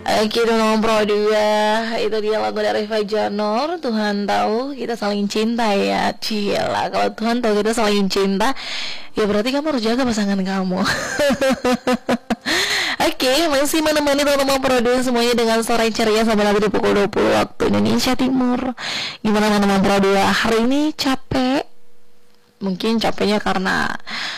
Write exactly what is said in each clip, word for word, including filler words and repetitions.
Oke, udah nomor pro dua. Itu dia lagu dari Fajanur. Tuhan tahu kita saling cinta ya. Cila, kalau Tuhan tahu kita saling cinta, ya berarti kamu harus jaga pasangan kamu. Oke, masih menemani teman-teman pro dua semuanya dengan sore ceria sampai nanti di pukul dua puluh waktu Indonesia Timur. Gimana teman-teman pro dua? Hari ini capek? Mungkin capeknya karena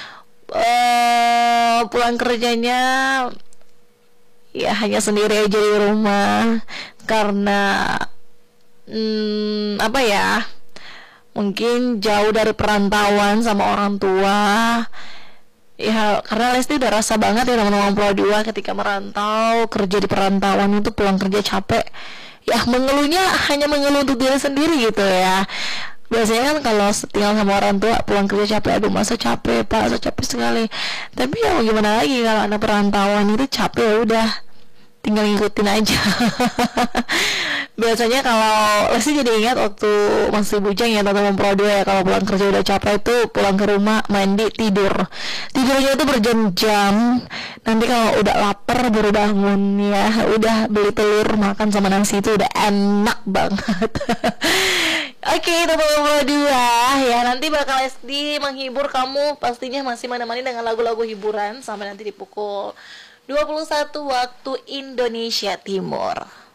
uh, pulang kerjanya ya hanya sendiri aja di rumah karena hmm, apa ya, mungkin jauh dari perantauan sama orang tua ya, karena Lesti udah rasa banget ya teman-teman pro dua ketika merantau, kerja di perantauan itu pulang kerja capek ya, mengeluhnya hanya mengeluh untuk diri sendiri gitu ya. Biasanya kan kalau tinggal sama orang tua pulang kerja capek, aduh masa capek pak, masa capek sekali. Tapi ya mau gimana lagi, kalau anak perantauan itu capek ya udah tinggal ngikutin aja. Biasanya kalau Lesti jadi ingat waktu masih bujang ya teman-teman pro dua ya, kalau pulang kerja udah capek itu pulang ke rumah mandi tidur, tidurnya itu berjam-jam. Nanti kalau udah lapar baru bangun ya, udah beli telur makan sama nasi itu udah enak banget. Oke, teman-teman pro dua ya, nanti bakal Lesti menghibur kamu pastinya masih menemani dengan lagu-lagu hiburan sampai nanti di pukul dua puluh satu waktu Indonesia Timur.